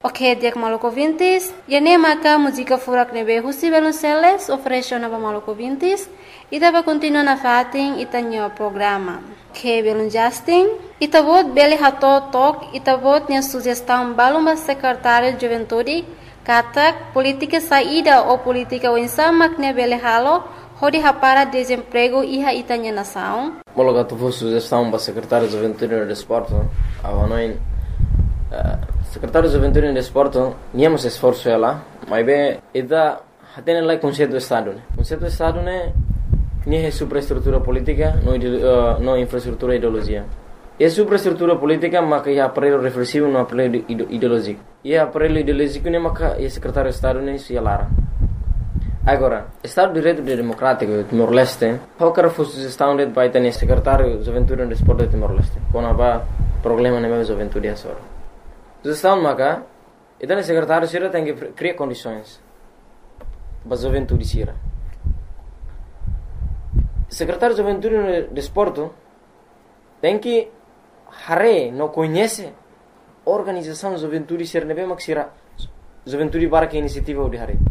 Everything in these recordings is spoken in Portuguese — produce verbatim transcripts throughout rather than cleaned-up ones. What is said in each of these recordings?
Ok, dia Maluco Vintis. E nem maka música furak nebe husi Velonceles ofereceu na Maluco Vintis. E dava continua na fatin itanyo programa. Ok, Velon Justin. Itavot beli hato tok itavot nya sugestão balumba secretário de Juventude katak política saída ou política wensamak ne beli halo hodi hapara desemprego iha itanya nação. Mologa tu sugestão ba secretário de Juventude e Desporto. Avanoin secretário de Juventude e Desporto, niamos esforço ela, mas bem, ida hatene lá conceito do Estado, né? Conceito do Estado, né? Nem é superestrutura política, não uh, não infraestrutura ideologia. É superestrutura política, mas é aparelho reflexivo, não aparelho ideológico. E é aparelho ideológico, né? Mas é secretário de Estado, né? Se lara. Agora, Estado de Direito Democrático, Timor-Leste, qualquer sugestão de vai ter secretário de Juventude e Desporto de Timor-Leste. Quando há problema na minha juventude é só. Sugestão maka, então o secretário sira tem que criar condições para a juventude sira. Secretário de Juventude e Desporto tem que hare não conhece a organização de juventude sira nebe mak sira juventude para que iniciativa de hare.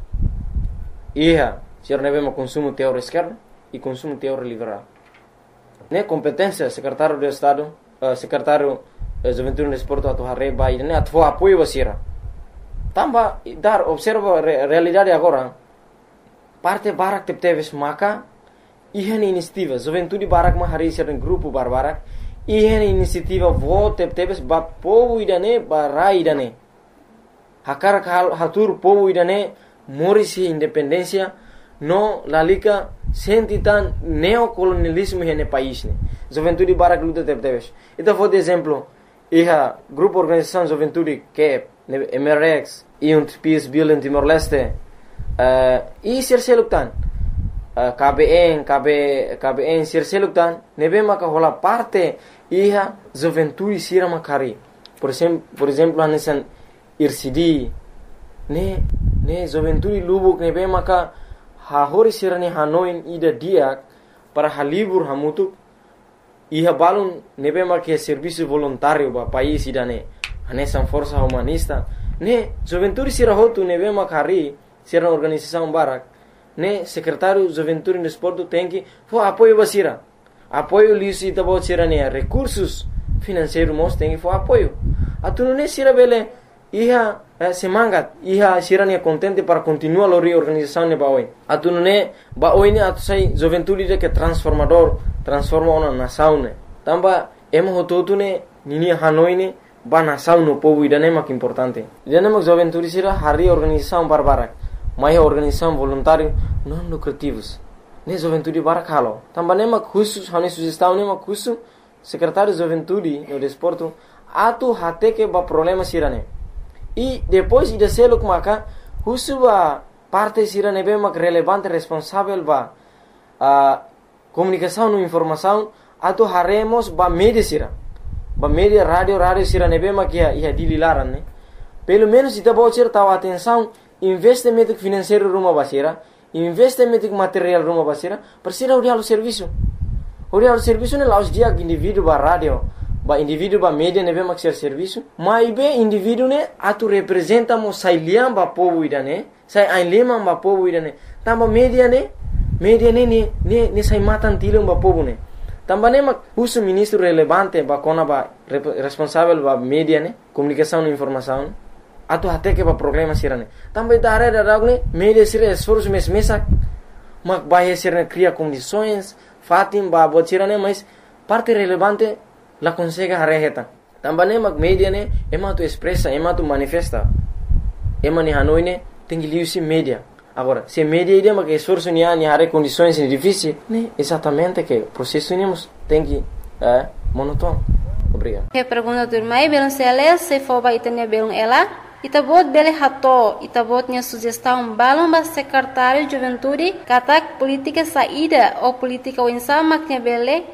Ia sira nebe mak consumo teórico esquerdo e consumo teórico liberal. Ne competência secretário de Estado, uh, secretário Juventude e Desporto atau hare bai ne atau apoio basira. Tamba dar observa re, realidade agora. Parte barak tep teves maka ihan inisiativa Juventude barak ma hari sira grupo barbarak ihan inisiativa vote tep teves ba povo idane barai idane. Hakar hal hatur povo idane morisi independência no lalika sentitan neocolonialismo hene país ne. Juventude barak luta tep teves. Ita foi de exemplo. Iha grupo organização Juventude que é M R X e um Peace Bill em Timor-Leste e Sirseluktan K B N K B K B N Sirseluktan nebe maka hola parte iha Juventude sira makari por exemplo por exemplo anesan I R C D ne ne Juventude Lubuk nebe maka ha hori sira ne Hanoi ida dia para halibur hamutuk iha balun nebe marque serviço voluntário ba país idane anesan força humanista ne Juventude sira hotu nebe makari sira organização barak ne secretário Juventude e Desporto tem que fo apoio basira apoio lisi tabo sira ne recursos financeiros mos tem que fo apoio atunu ne sira bele iha eh, semangat iha sira ne contente para continuar a reorganização ne baoi atunu ne baoi ne atu sai Juventude de que transformador transforma uma nação ne tamba emo hototu ne nini Hanoi ne ba nação no povo idane mak importante idane mak Juventude sira hari organização barbarak mai organização voluntário não lucrativos ne Juventude barak halo tamba ne mak khusus hane sugestão ne mak khusus secretário de Juventude e Desporto atu hate que ba problema sira ne e depois ida seluk maka khusus ba parte sira ne be mak relevante responsável ba a comunicação e informação atu haremos ba media sira ba media radio radio sira nebe makia ia dililaran ne pelo menos ita bocer tahu atenção investimento financeiro rumah basira investimento material rumah basira persira urial serviço urial serviço ne laus dia indivíduo ba radio ba indivíduo ba media nebe mak ser serviço mai be indivíduo ne atu representa mo sailiam ba povo idane sai ainlema ba povo idane tamba media ne media ne ne ne ne sai matan tilum ba povo ne tamba ne mak uso ministro relevante ba kona ba responsável ba media ne comunicação e informação atu até que ba problema sirane tamba idare da ragne media sira esforço mes mesak mak ba sirane cria condições fatim ba botirane mas parte relevante la consegue hareheta tamba ne mak media ne ema tu expressa ema tu manifesta ema ni Hanoi ne tengi liusi media. Agora, se media ideia mas que esforço ni ani hare condições difíceis, né? Exatamente que o processo nemos tem que é monótono. Obrigado. Que pergunta do irmão Velonceles se for vai ter belum ela, itabot bele hato, itabot nya sugestão balão ba secretário de Juventude, katak política saída ou política o insama que bele